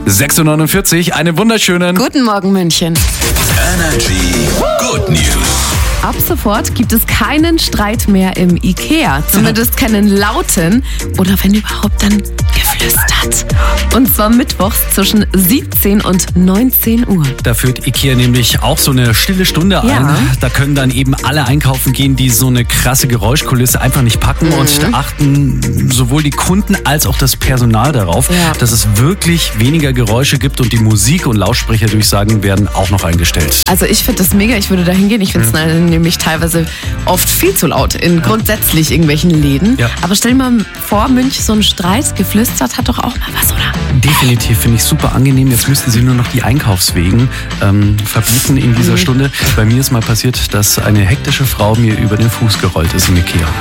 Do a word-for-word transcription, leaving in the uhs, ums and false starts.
sechs Uhr neunundvierzig, einen wunderschönen Guten Morgen, München. Energy Good News. Ab sofort gibt es keinen Streit mehr im Ikea. Zumindest keinen lauten oder wenn überhaupt dann geflüstert. Und zwar mittwochs zwischen siebzehn und neunzehn Uhr. Da führt Ikea nämlich auch so eine stille Stunde ein. Ja. Da können dann eben alle einkaufen gehen, die so eine krasse Geräuschkulisse einfach nicht packen. Mhm. Und da achten sowohl die Kunden als auch das Personal darauf, Ja. dass es wirklich weniger Geräusche gibt und die Musik- und Lautsprecherdurchsagen werden auch noch eingestellt. Also ich finde das mega, ich würde da hingehen. Ich finde es Mhm. nämlich teilweise oft viel zu laut in grundsätzlich irgendwelchen Läden. Ja. Aber stell dir mal vor, Münch, so ein Streit, geflüstert hat doch auch mal was, oder? Definitiv, finde ich super angenehm. Jetzt müssten sie nur noch die Einkaufswegen ähm, verbieten in dieser Mhm. Stunde. Bei mir ist mal passiert, dass eine hektische Frau mir über den Fuß gerollt ist im Ikea.